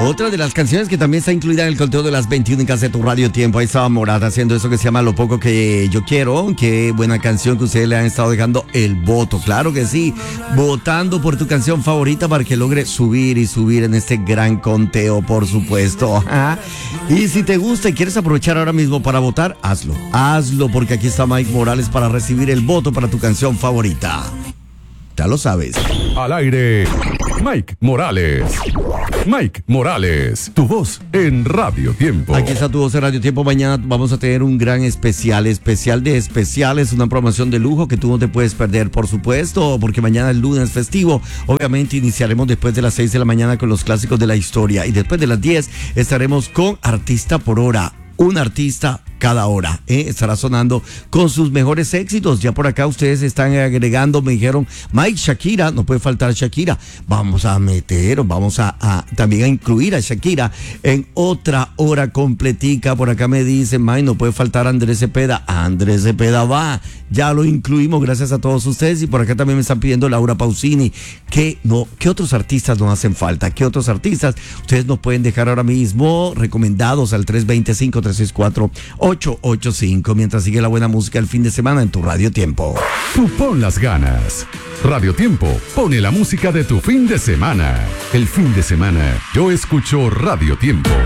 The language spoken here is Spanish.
Otra de las canciones que también está incluida en el conteo de las 21 de tu Radio Tiempo. Ahí estaba Morat haciendo eso que se llama Lo Poco Que Yo Quiero. Qué buena canción que ustedes le han estado dejando el voto. Claro que sí. Votando por tu canción favorita para que logre subir y subir en este gran conteo, por supuesto. Ajá. Y si te gusta y quieres aprovechar ahora mismo para votar, hazlo. Hazlo porque aquí está Mike Morales para recibir el voto para tu canción favorita. Ya lo sabes. Al aire, Mike Morales. Mike Morales, tu voz en Radio Tiempo. Aquí está tu voz en Radio Tiempo. Mañana vamos a tener un gran especial de especiales, una promoción de lujo que tú no te puedes perder, por supuesto, porque mañana es lunes festivo. Obviamente iniciaremos después de las 6 de la mañana con los clásicos de la historia y después de las 10 estaremos con Artista por Hora. Un artista cada hora, estará sonando con sus mejores éxitos. Ya por acá ustedes están agregando, me dijeron, Mike, Shakira, no puede faltar Shakira. Vamos a también a incluir a Shakira en otra hora completica. Por acá me dicen, Mike, no puede faltar Andrés Cepeda. Andrés Cepeda va, ya lo incluimos, gracias a todos ustedes. Y por acá también me están pidiendo Laura Pausini. ¿Qué otros artistas nos hacen falta? ¿Qué otros artistas ustedes nos pueden dejar ahora mismo recomendados al 325-364-885 mientras sigue la buena música el fin de semana en tu Radio Tiempo? Tú pon las ganas. Radio Tiempo pone la música de tu fin de semana. El fin de semana yo escucho Radio Tiempo.